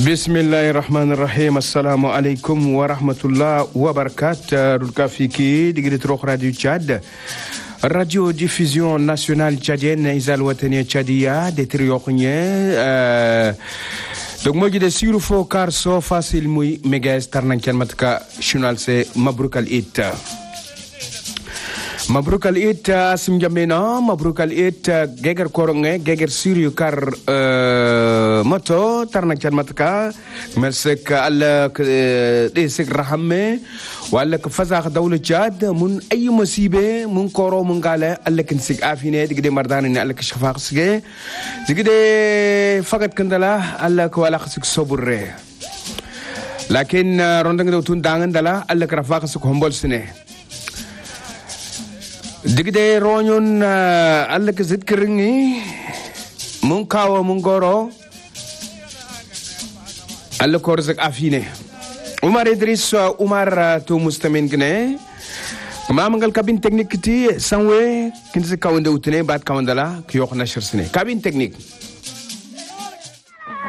Bismillahirrahmanirrahim. Assalamu alaikum wa rahmatullah wa barakatuh. Rulkafiki digiri troch Radio Tchad. Radio Diffusion Nationale Tchadienne Isal Watania Tchadia de Triochnie. Donc moi je suis sur fo car so facile muy megas tarnankian matka journal se Mabrouk al It. Mabrouk al It sim jamena Mabrouk al It geger koronge geger siriu kar moto tarnankian matka mersek al desek rahame wala kfaza dawla Tchad mun ay musibe mun koro mun gala allakin sig afine digde mardana ni allak shafaq sige digde fakat kandala allak wala khasik soburre lakin rondang dawtun dangan dala allak rafaq suk hombol sine digde ronyon allak zikringi mun kawo mun goro allak korzak afine Umar Idris Umar to mustamin gene ma mangal cabine technique ti sanwe kin se kawande utene bat kawandala ki yok na shirsine cabine technique